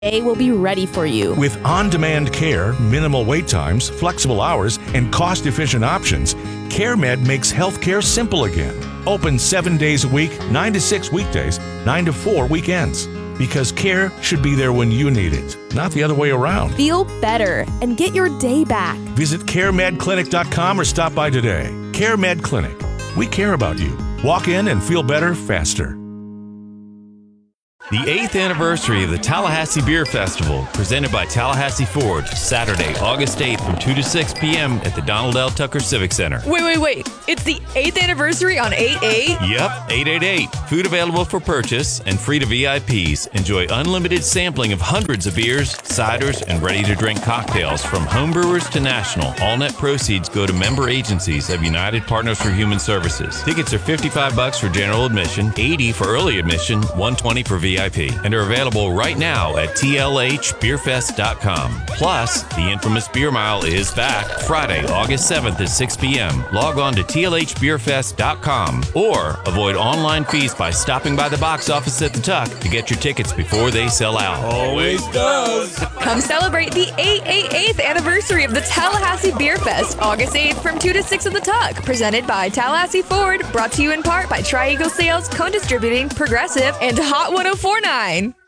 A will be ready for you. With on-demand care, minimal wait times, flexible hours, and cost-efficient options, CareMed makes healthcare simple again. Open 7 days a week, 9 to 6 weekdays, 9 to 4 weekends. Because care should be there when you need it, not the other way around. Feel better and get your day back. Visit caremedclinic.com or stop by today. CareMed Clinic. We care about you. Walk in and feel better faster. The 8th anniversary of the Tallahassee Beer Festival, presented by Tallahassee Ford, Saturday, August 8th from 2 to 6 p.m. at the Donald L. Tucker Civic Center. Wait. It's the 8th anniversary on 8/8? Yep, 888. Food available for purchase and free to VIPs. Enjoy unlimited sampling of hundreds of beers, ciders, and ready-to-drink cocktails from homebrewers to national. All net proceeds go to member agencies of United Partners for Human Services. Tickets are $55 for general admission, $80 for early admission, $120 for VIP. And are available right now at tlhbeerfest.com. Plus, the infamous Beer Mile is back Friday, August 7th at 6 p.m. Log on to tlhbeerfest.com or avoid online fees by stopping by the box office at the Tuck to get your tickets before they sell out. Always does. Come celebrate the 888th anniversary of the Tallahassee Beer Fest, August 8th from 2 to 6 at the Tuck. Presented by Tallahassee Ford, brought to you in part by Tri-Eagle Sales, Co-Distributing, Progressive, and Hot 104.9.